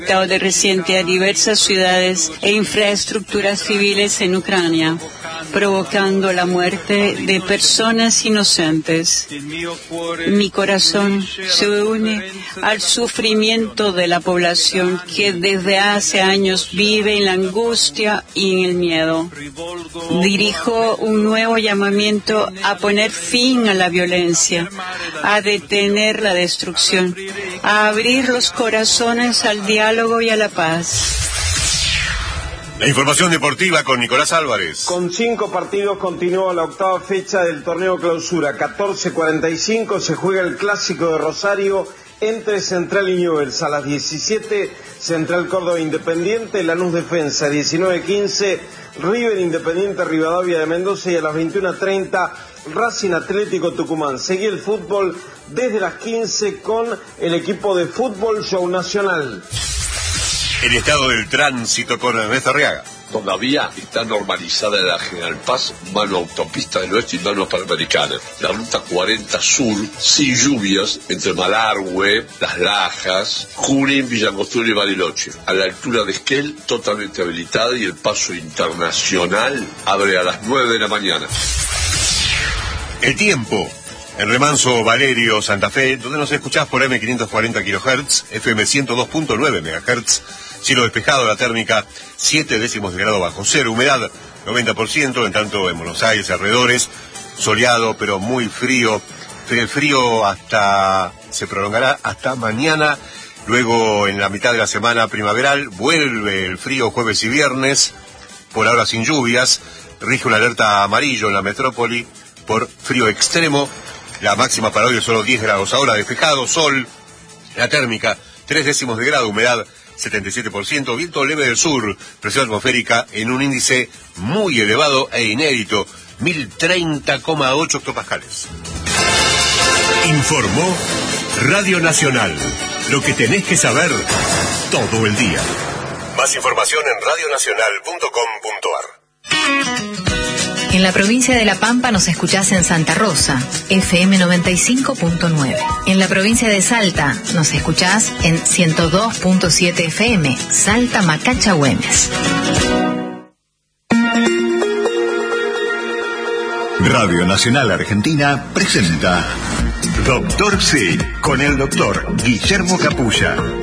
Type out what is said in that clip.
de reciente a diversas ciudades e infraestructuras civiles en Ucrania, provocando la muerte de personas inocentes. Mi corazón se une al sufrimiento de la población que desde hace años vive en la angustia y en el miedo. Dirijo un nuevo llamamiento a poner fin a la violencia, a detener la destrucción, a abrir los corazones al diálogo y a la paz. La información deportiva con Nicolás Álvarez. Con 5 partidos continúa la octava fecha del torneo clausura. 14:45 se juega el clásico de Rosario entre Central y Newell's. A las 17, Central Córdoba Independiente, Lanús Defensa. 19:15, River Independiente Rivadavia de Mendoza. Y a las 21:30, Racing Atlético Tucumán. Seguí el fútbol desde las 15 con el equipo de Fútbol Show Nacional. El estado del tránsito con Ernesto Arriaga. Todavía está normalizada la General Paz, mano autopista del oeste y mano panamericana. La ruta 40 sur, sin lluvias, entre Malargüe, Las Lajas, Junín, Villangostura y Bariloche. A la altura de Esquel, totalmente habilitada, y el paso internacional abre a las 9 de la mañana. El tiempo. En Remanso, Valerio, Santa Fe, donde nos escuchás por M540 kHz, FM 102.9 MHz, cielo despejado, la térmica 7 décimos de grado bajo cero, humedad 90%, en tanto en Buenos Aires, alrededores, soleado pero muy frío. El frío se prolongará hasta mañana, luego en la mitad de la semana primaveral, vuelve el frío jueves y viernes, por ahora sin lluvias, rige una alerta amarillo en la metrópoli por frío extremo. La máxima para hoy es solo 10 grados. Ahora despejado, sol, la térmica 3 décimos de grado, humedad 77%, viento leve del sur, presión atmosférica en un índice muy elevado e inédito, 1030,8 hectopascales. Informó Radio Nacional. Lo que tenés que saber todo el día. Más información en radionacional.com.ar. En la provincia de La Pampa nos escuchás en Santa Rosa, FM 95.9. En la provincia de Salta nos escuchás en 102.7 FM, Salta Macacha Güemes. Radio Nacional Argentina presenta Doctor C, con el doctor Guillermo Capulla.